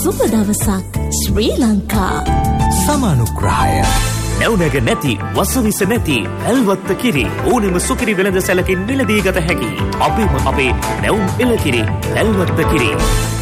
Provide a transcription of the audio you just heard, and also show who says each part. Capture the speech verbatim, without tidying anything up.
Speaker 1: සුබ දවසක් ශ්‍රී ලංකා.
Speaker 2: සමානුග්‍රහය නැවුනග නැති වසවිස නැති ඇල්වත්ත කිරි ඕනෙම සුකිරි වෙළඳ සැලකින් මිලදී ගත හැකි අපිම අපේ නැවුම් එළකිරි ඇල්වත්ත කිරි.